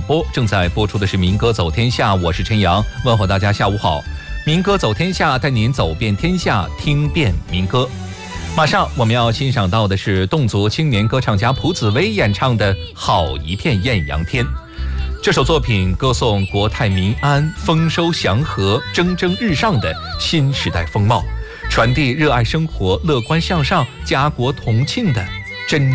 播，正在播出的是民歌走天下，我是陈阳，问候大家下午好。民歌走天下，带您走遍天下，听遍民歌。马上我们要欣赏到的是侗族青年歌唱家蒲紫薇演唱的《好一片艳阳天》。这首作品歌颂国泰民安、丰收祥和、蒸蒸日上的新时代风貌，传递热爱生活、乐观向上、家国同庆的